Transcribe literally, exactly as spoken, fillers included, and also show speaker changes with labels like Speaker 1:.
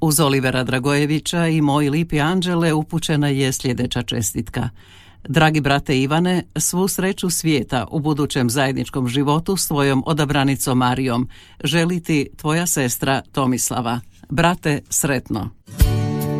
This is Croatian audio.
Speaker 1: Uz Olivera Dragojevića i Moj lipi anđele upućena je sljedeća čestitka. Dragi brate Ivane, svu sreću svijeta u budućem zajedničkom životu s tvojom odabranicom Marijom želi ti tvoja sestra Tomislava. Brate, sretno.